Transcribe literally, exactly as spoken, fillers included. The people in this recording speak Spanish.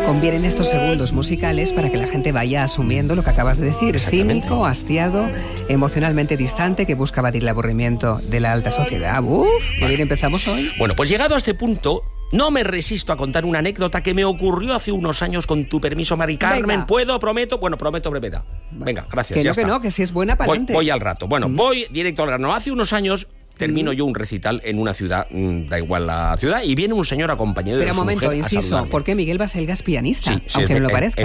Convienen estos segundos musicales para que la gente vaya asumiendo lo que acabas de decir. Cínico, hastiado, emocionalmente distante, que busca batir el aburrimiento de la alta sociedad. ¡Uf! ¡Qué bien empezamos hoy! Bueno, pues llegado a este punto, no me resisto a contar una anécdota que me ocurrió hace unos años, con tu permiso, Mari Carmen. Venga. ¿Puedo? ¿Prometo? Bueno, prometo brevedad. Venga, gracias, Que ya no, que está. no, que si es buena, para Voy, adelante. voy al rato. Bueno, Mm. voy directo al grano. Hace unos años termino Mm. yo un recital en una ciudad, mm, da igual la ciudad, y viene un señor acompañado de Pero un su momento, mujer a inciso, saludarme. ¿por qué Miguel Baselga es pianista? Sí, sí, aunque es no lo ver- parezca.